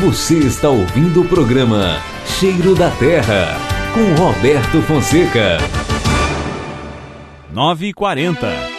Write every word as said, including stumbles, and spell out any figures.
Você está ouvindo o programa Cheiro da Terra, com Roberto Fonseca. nove e quarenta.